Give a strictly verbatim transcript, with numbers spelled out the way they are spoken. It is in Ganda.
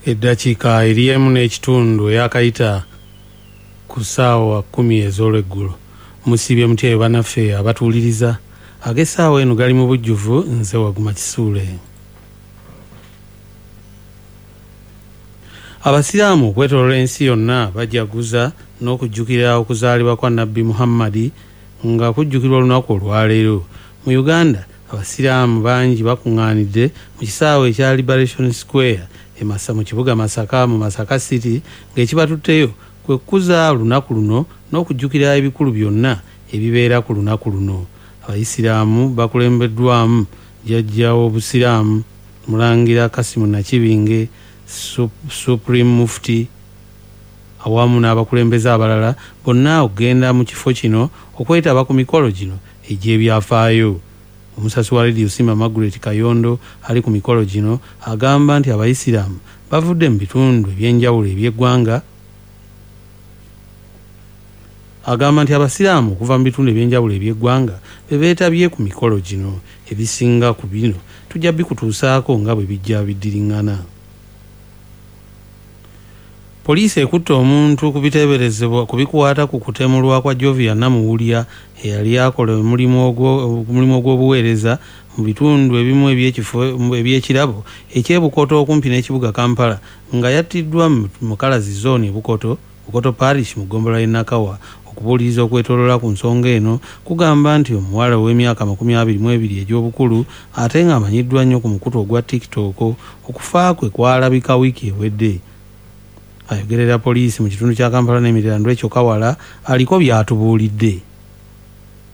Eddakiika eri emu n'ekitundu eyakayita ku ssaawa kkumi ez'olweggulo. Musibye mutya bannaffe abatuuliriza. Ag'essaawa eno gali mu bujjuvu, nze Waguma Kisuule. Abasiraamu okwetooloola ensi yonna bajaguza n'okujjukira okuzaalibwa kwa Nabbi Muhammadi nga kujjukirwa olunaku olwaleero. Mu Uganda abasiraamu bangi bakuŋŋaanidde mu kisaawe ekya Liberation Square emasa mu kibuga Masaka mu Masaka City ng'ekibatutteyo kwe kukuza olunaku luno n'okujjukira ebikulu byonna ebibeera ku lunaku luno. Abayisiraamu bakulembeddwamu jjajja w'obusiraamu Mulangira Kasimu Nakibinge, Supreme Mufti awamu n'abakulembeze abalala bonna okugenda mu kifo kino okwetaba ku mikolo gino egy'ebyafaayo. Omusasi wa Radio Simba Margaret Kayondo ali ku mikolo gino agamba nti abayisiraamu bavudde mu bitundu eby'enjawulo eby'eggwanga agamba nti abasiraamu okuva mu bitundu eby'enjawulo eby'eggwanga be beetabye ku mikolo gino. Ebisinga ku bino tujja bikutuusaako nga bwe bijja biddiringana. Poliisi ekutte omuntu ku biteeberezebwa ku bikwata ku kutemulwa kwa Jovia Namuwulya eyali akola omulimu ogw'obuweereza mu bitundu ebimu eby'ekifo eby'ekirabo eky'Ebukoto okumpi n'ekibuga Kampala nga yattiddwa mu Kalazi Zone Bukoto, Bukoto Parish mu ggombolola y'e Nakawa. Okubuuliriza okwetooloola ku nsonga eno kugamba nti omuwala ow'emyaka makumi abiri mu ebiri egy'obukulu ate ng'amanyiddwa nnyo ku mukutu ogwa TikTok okufa kwe kwalabika wiiki ewedde. Ayogerera poliisi mu kitundu kya Kampala n'emiriraano ekyo Kawala aliko byatubuulidde.